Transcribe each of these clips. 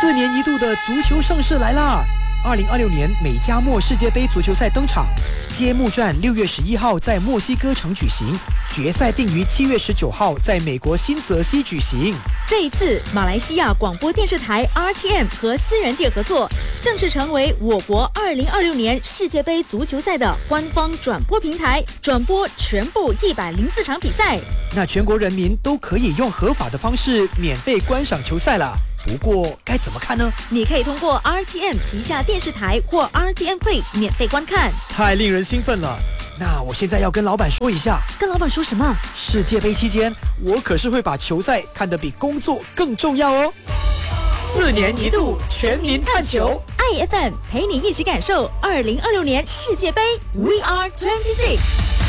4年一度的足球盛事来啦！2026年美加墨世界杯足球赛登场，揭幕战6月11号在墨西哥城举行，决赛定于7月19号在美国新泽西举行。 这一次，马来西亚广播电视台 RTM 和私人界合作，正式成为我国2026年世界杯足球赛的官方转播平台，转播全部104场比赛。 那全国人民都可以用合法的方式免费观赏球赛了。不过该怎么看呢？ 你可以通过 RTM 旗下电视台或 RTM Play 免费观看。 太令人兴奋了！那我现在要跟老板说一下。 跟老板说什么？ 世界杯期间，我可是会把球赛看得比工作更重要哦。4年一度全民看球 ，IFM 陪你一起感受2026年世界杯 We Are 26。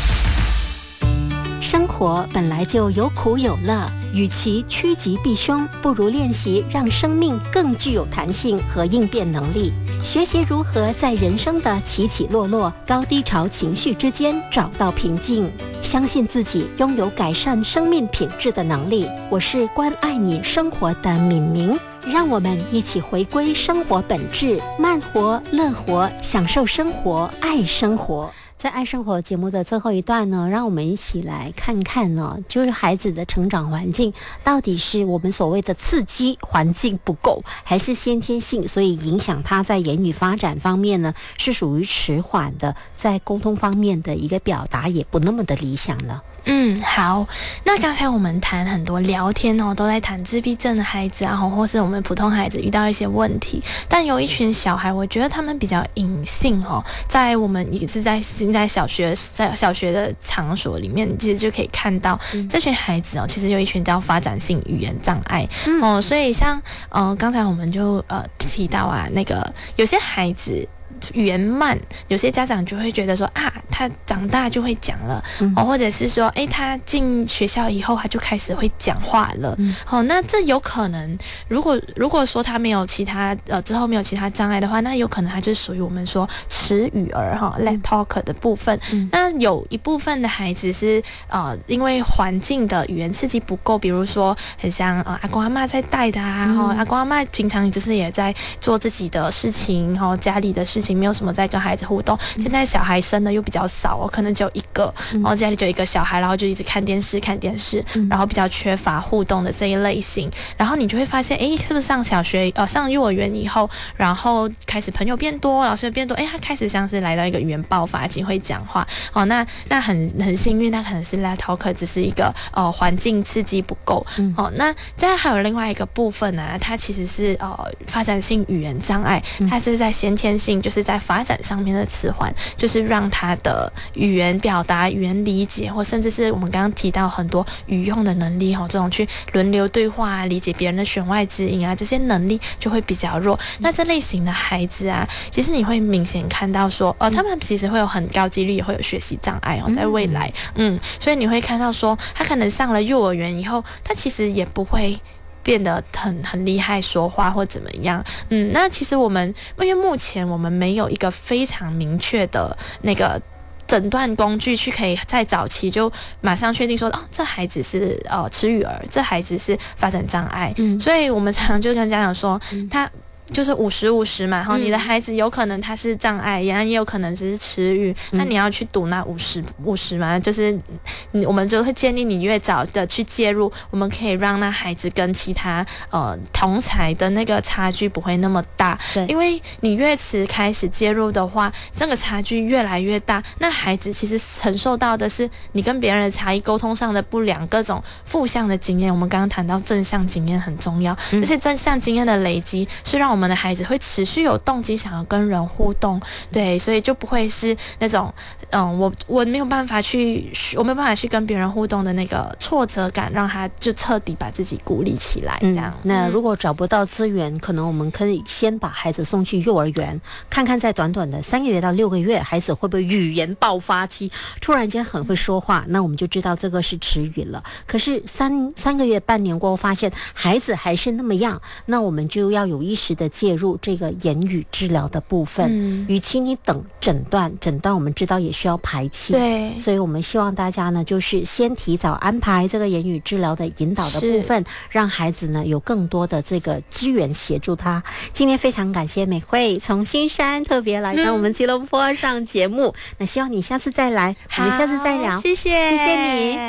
生活本来就有苦有乐，与其趋吉避凶，不如练习让生命更具有弹性和应变能力，学习如何在人生的起起落落、高低潮情绪之间找到平静，相信自己拥有改善生命品质的能力。我是关爱你生活的敏明，让我们一起回归生活本质，慢活、乐活，享受生活，爱生活。在爱生活节目的最后一段呢，让我们一起来看看呢，就是孩子的成长环境到底是我们所谓的刺激环境不够，还是先天性，所以影响他在言语发展方面呢是属于迟缓的，在沟通方面的一个表达也不那么的理想呢。 好，那刚才我们谈很多聊天都在谈自闭症的孩子啊，或是我们普通孩子遇到一些问题，但有一群小孩，我觉得他们比较隐性在我们也是在现在小学的场所里面，其实就可以看到这群孩子其实有一群叫发展性语言障碍所以像刚才我们就提到啊，那个有些孩子语言慢，有些家长就会觉得说他长大就会讲了或者是说他进学校以后他就开始会讲话了那这有可能如果说他没有其他之后没有其他障碍的话，那有可能他就属于我们说迟语儿late talker 的部分那有一部分的孩子是因为环境的语言刺激不够，比如说很像阿公阿嬷在带的阿公阿嬷平常就是也在做自己的事情家里的事情没有什么在跟孩子互动，现在小孩生的又比较少可能只有一个然后家里就有一个小孩，然后就一直看电视然后比较缺乏互动的这一类型，然后你就会发现是不是上小学上幼儿园以后，然后开始朋友变多，老师变多他开始像是来到一个语言爆发期，会讲话那很幸运，那可能是 late talker 只是一个环境刺激不够那再还有另外一个部分呢它其实是发展性语言障碍它是在先天性就是在发展上面的迟缓，就是让他的语言表达、语言理解，或甚至是我们刚刚提到很多语用的能力这种去轮流对话理解别人的弦外之音这些能力就会比较弱那这类型的孩子啊，其实你会明显看到说他们其实会有很高几率也会有学习障碍在未来所以你会看到说他可能上了幼儿园以后，他其实也不会变得很厉害说话或怎么样那其实因为目前我们没有一个非常明确的那个诊断工具去可以在早期就马上确定说这孩子是迟语儿，这孩子是发展障碍所以我们常常就跟家长说他就是50-50嘛你的孩子有可能他是障碍，也有可能只是迟语那你要去赌那50-50嘛，就是我们就会建议你越早的去介入，我们可以让那孩子跟其他同侪的那个差距不会那么大因为你越迟开始介入的话，这个差距越来越大，那孩子其实承受到的是你跟别人的差异，沟通上的不良，各种负向的经验，我们刚刚谈到正向经验很重要这些正向经验的累积是让我们的孩子会持续有动机想要跟人互动对，所以就不会是那种我没有办法去跟别人互动的那个挫折感，让他就彻底把自己孤立起来这样那如果找不到资源，可能我们可以先把孩子送去幼儿园，看看在短短的3个月到6个月，孩子会不会语言爆发期突然间很会说话，那我们就知道这个是迟语了。可是三个月半年过后发现孩子还是那么样，那我们就要有意识的介入这个言语治疗的部分。与其你等诊断我们知道也需要排期， 对， 所以我们希望大家呢就是先提早安排这个言语治疗的引导的部分，让孩子呢有更多的这个资源协助他。今天非常感谢美惠从新山特别来到我们吉隆坡上节目，那希望你下次再来，我们下次再聊， 谢谢你。